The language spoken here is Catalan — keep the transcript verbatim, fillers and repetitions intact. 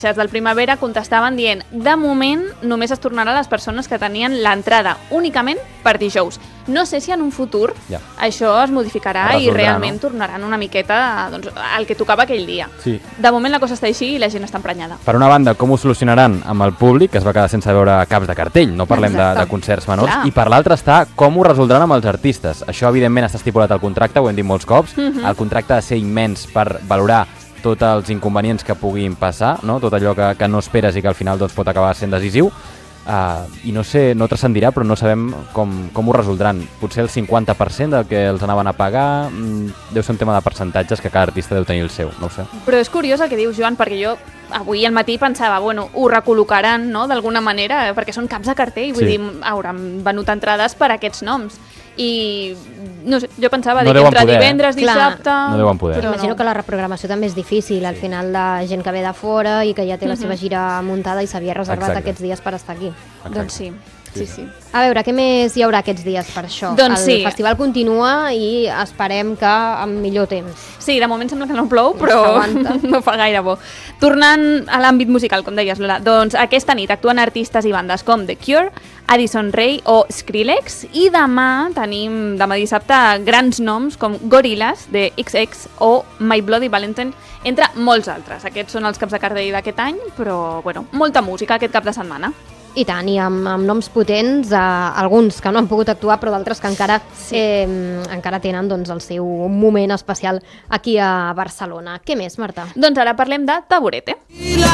del Primavera contestaven dient de moment només es tornarà a les persones que tenien l'entrada únicament per dijous. No sé si en un futur ja. això es modificarà Resoldrà, i realment no? tornaran una miqueta doncs, al que tocava aquell dia. Sí. De moment la cosa està així i la gent està emprenyada. Per una banda, com ho solucionaran amb el públic, que es va quedar sense veure caps de cartell, no parlem de, de concerts menors, Clar. i per l'altra està com ho resoldran amb els artistes. Això evidentment està estipulat al contracte, ho hem dit molts cops, uh-huh. el contracte ha de ser immens per valorar tots els inconvenients que puguin passar, no? Tot allò que, que no esperes i que al final doncs, pot acabar sent decisiu. Uh, I no sé, no transcendirà, però no sabem com, com ho resoldran. Potser el cinquanta per cent del que els anaven a pagar mm, deu ser un tema de percentatges que cada artista deu tenir el seu, no ho sé. Però és curiós el que dius, Joan, perquè jo avui al matí pensava, bueno, ho recol·locaran, no?, d'alguna manera, eh, perquè són caps de cartell, vull sí. dir, hauran venut entrades per a aquests noms. I no sé, jo pensava no dir que entre poder, divendres, eh? dissabte... No deuen poder. Però imagino no. que la reprogramació també és difícil, al sí. final de gent que ve de fora i que ja té la seva gira muntada i s'havia reservat Exacte. aquests dies per estar aquí. Exacte. Doncs sí. Sí, sí. A veure, què més hi haurà aquests dies per això? Doncs el sí. festival continua i esperem que amb millor temps. Sí, de moment sembla que no plou, però no fa gaire bo. Tornant a l'àmbit musical, com deies, Lola, doncs aquesta nit actuen artistes i bandes com The Cure, Addison Rae o Skrillex, i demà tenim, demà dissabte, grans noms com Gorillaz, de X X, o My Bloody Valentine, entre molts altres. Aquests són els caps de cartell d'aquest any, però, bueno, molta música aquest cap de setmana. I tant, i amb, amb noms potents, eh, alguns que no han pogut actuar, però d'altres que encara, sí. eh, encara tenen doncs, el seu moment especial aquí a Barcelona. Què més, Marta? Doncs ara parlem de Taburete.